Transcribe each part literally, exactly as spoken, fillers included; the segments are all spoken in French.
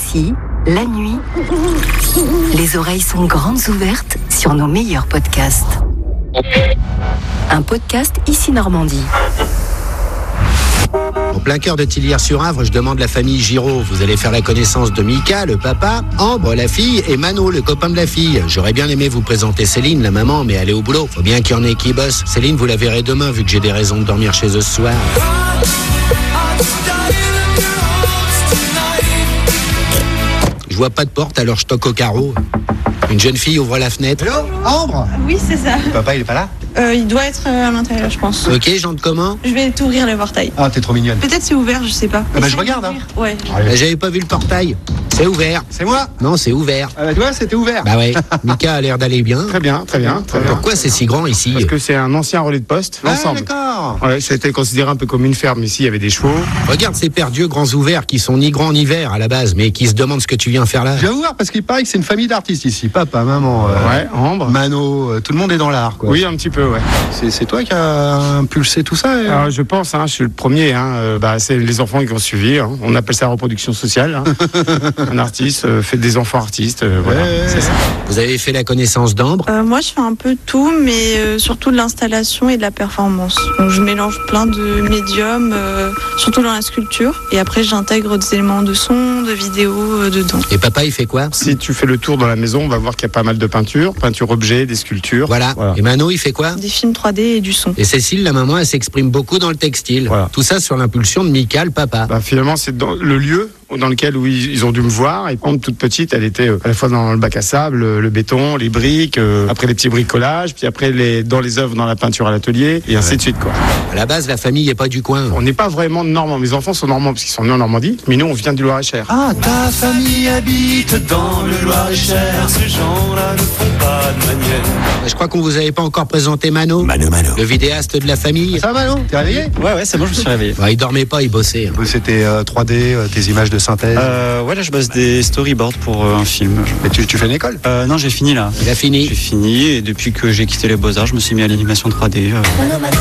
Ici, la nuit, les oreilles sont grandes ouvertes sur nos meilleurs podcasts. Un podcast Ici Normandie. En plein cœur de Tillières-sur-Avre, je demande la famille Giraud. Vous allez faire la connaissance de Mika, le papa, Ambre, la fille, et Mano, le copain de la fille. J'aurais bien aimé vous présenter Céline, la maman, mais elle est au boulot. Faut bien qu'il y en ait qui bossent. Céline, vous la verrez demain, vu que j'ai des raisons de dormir chez eux ce soir. Je vois pas de porte, alors je toque au carreau. Une jeune fille ouvre la fenêtre. Hello, Ambre? Oui, c'est ça. Papa, il est pas là? Euh, il doit être à l'intérieur, je pense. Ok, j'entre comment? Je vais t'ouvrir le portail. Ah, t'es trop mignonne. Peut-être c'est ouvert, je sais pas. Ah bah, je regarde, hein. Ouais. Bah, j'avais pas vu le portail. C'est ouvert. C'est moi? Non, c'est ouvert. Ah bah, tu vois, c'était ouvert. Bah ouais, Mika a l'air d'aller bien. Très bien, très bien, très bien. Pourquoi c'est si grand ici? Parce que c'est un ancien relais de poste, Ah, l'ensemble. d'accord. Ouais, ça a été considéré un peu comme une ferme. Ici, il y avait des chevaux. Regarde ces pères Dieu grands ouverts qui sont ni grands ni verts à la base, mais qui se demandent ce que tu viens faire là. Je viens voir parce qu'il paraît que c'est une famille d'artistes ici. Papa, maman, euh, Ouais, Ambre. Mano, euh, tout le monde est dans l'art, quoi. Oui, un petit peu, ouais. C'est, c'est toi qui as impulsé tout ça? euh Alors, je pense, hein, je suis le premier. Hein, euh, bah, c'est les enfants qui ont suivi. Hein. On appelle ça reproduction sociale. Hein. Un artiste euh, fait des enfants artistes. Euh, voilà, Ouais. c'est ça. Vous avez fait la connaissance d'Ambre? Euh, moi, je fais un peu tout, mais euh, surtout de l'installation et de la performance. Donc, je mélange plein de médiums, euh, surtout dans la sculpture. Et après, j'intègre des éléments de son, de vidéo euh, dedans. Et papa, il fait quoi? Si tu fais le tour dans la maison, on va voir qu'il y a pas mal de peintures, peintures objets, des sculptures. Voilà. Voilà. Et Mano, il fait quoi? Des films trois D et du son. Et Cécile, la maman, elle s'exprime beaucoup dans le textile. Voilà. Tout ça sur l'impulsion de Mika, le papa. Bah, finalement, c'est dans le lieu dans lequel où ils ils ont dû me voir. Et quand toute petite, elle était euh, à la fois dans le bac à sable, le, le béton, les briques, euh, après les petits bricolages, puis après les, dans les œuvres, dans la peinture à l'atelier, et ainsi de suite, quoi. À la base, la famille est pas du coin. On n'est pas vraiment normand. Mes enfants sont normands parce qu'ils sont nés en Normandie, mais nous, on vient du Loir-et-Cher. Ah, ta famille habite Dans le Loir-et-Cher, ces gens-là ne font pas de manière. Je crois qu'on vous avait pas encore présenté Mano. Mano, Mano. Le vidéaste de la famille. Ça va, Mano? T'es réveillé? Ouais, ouais, c'est bon, je me suis réveillé. Bah, il dormait pas, il bossait. hein. C'était euh, trois D, euh, tes images de synthèse. Euh, ouais, là, je bosse des storyboards pour euh, un film. Mais tu, tu fais une école? Euh, non, j'ai fini là. Il a fini. J'ai fini et depuis que j'ai quitté les Beaux-Arts, je me suis mis à l'animation trois D. euh.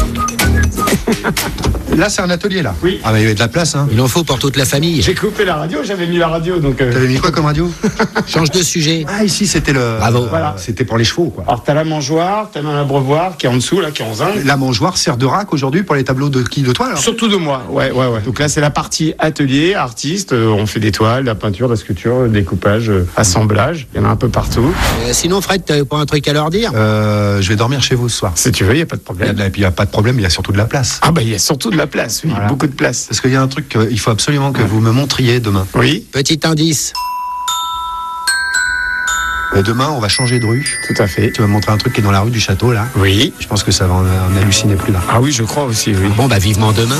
Là, c'est un atelier, là? Oui. Ah, mais il y avait de la place, hein. Il en faut pour toute la famille. J'ai coupé la radio, j'avais mis la radio, donc... euh, T'avais mis quoi comme radio? Change de sujet. Ah, ici, c'était le. Bravo. Voilà. C'était pour les chevaux, quoi. Alors, t'as la mangeoire, t'as l'abreuvoir qui est en dessous, là, qui est en zinc. La mangeoire sert de rack aujourd'hui pour les tableaux de qui? De toi, alors? Surtout de moi, ouais, ouais, ouais. Donc là, c'est la partie atelier, artiste. euh, on fait des toiles, de la peinture, de la sculpture, le découpage, euh, assemblage. Il y en a un peu partout. Euh, sinon, Fred, t'avais pas un truc à leur dire? Euh, je vais dormir chez vous ce soir. Si tu veux, il n'y a pas de Et problème. puis, il n'y a pas de problème, il y a surtout de la place. Ah bah, il y a surtout de la place, oui, Voilà. beaucoup de place. Parce qu'il y a un truc qu'il faut absolument que vous me montriez demain. Oui, Petit indice. Et demain, on va changer de rue. tout à fait. Tu vas me montrer un truc qui est dans la rue du château, là. Oui. Je pense que ça va en, en halluciner plus là. Ah oui, je crois aussi, oui. Bon, bah, vivement demain.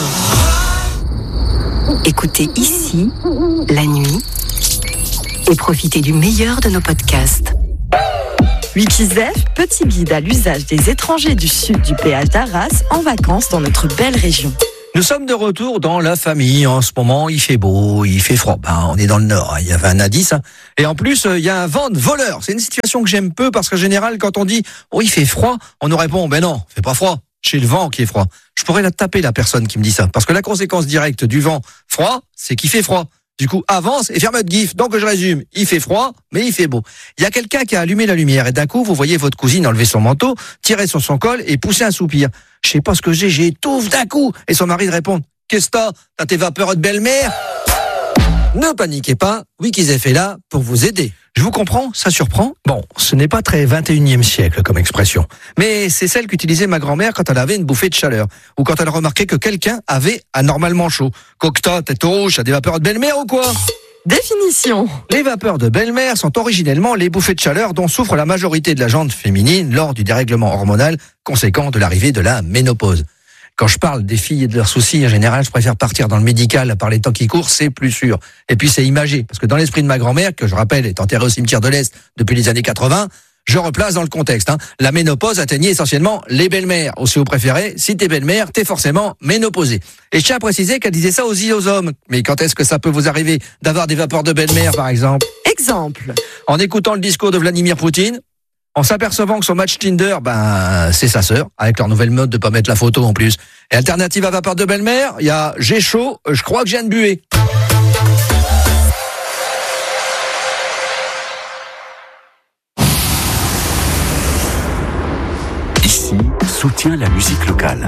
Écoutez Ici, la nuit, et profitez du meilleur de nos podcasts. Wikizef, petit guide à l'usage des étrangers du sud du péage d'Arras en vacances dans notre belle région. Nous sommes de retour dans la famille. En ce moment, il fait beau, il fait froid. Ben, on est dans le nord, hein. Il y avait un indice. Hein. Et en plus, euh, il y a un vent de voleur. C'est une situation que j'aime peu parce qu'en général, quand on dit « Oh, il fait froid », on nous répond « Ben non, il fait pas froid. C'est le vent qui est froid. » Je pourrais la taper, la personne qui me dit ça. Parce que la conséquence directe du vent froid, c'est qu'il fait froid. Du coup, avance et ferme votre gif. Donc, je résume. Il fait froid, mais il fait beau. Il y a quelqu'un qui a allumé la lumière et d'un coup, vous voyez votre cousine enlever son manteau, tirer sur son col et pousser un soupir. Je sais pas ce que j'ai, j'étouffe d'un coup. Et son mari répond, qu'est-ce que t'as? T'as tes vapeurs de belle-mère? Ne paniquez pas, Wikizef est là pour vous aider. Je vous comprends, ça surprend. Bon, ce n'est pas très vingt et unième siècle comme expression, mais c'est celle qu'utilisait ma grand-mère quand elle avait une bouffée de chaleur, ou quand elle remarquait que quelqu'un avait anormalement chaud. Cocta, tête rouge, t'as des vapeurs de belle-mère ou quoi? Définition. Les vapeurs de belle-mère sont originellement les bouffées de chaleur dont souffre la majorité de la gente féminine lors du dérèglement hormonal conséquent de l'arrivée de la ménopause. Quand je parle des filles et de leurs soucis, en général, je préfère partir dans le médical par les temps qui courent, c'est plus sûr. Et puis c'est imagé, parce que dans l'esprit de ma grand-mère, que je rappelle est enterrée au cimetière de l'Est depuis les années quatre-vingts, je replace dans le contexte. Hein. La ménopause atteignait essentiellement les belles-mères. Ou si vous préférez, si t'es belle-mère, t'es forcément ménopausée. Et je tiens à préciser qu'elle disait ça aussi aux hommes. Mais quand est-ce que ça peut vous arriver d'avoir des vapeurs de belle-mère, par exemple? Exemple. En écoutant le discours de Vladimir Poutine, en s'apercevant que son match Tinder, ben, c'est sa sœur, avec leur nouvelle mode de pas mettre la photo en plus. Et alternative à vapeur de belle-mère, il y a j'ai chaud, je crois que j'ai une buée. soutient la musique locale.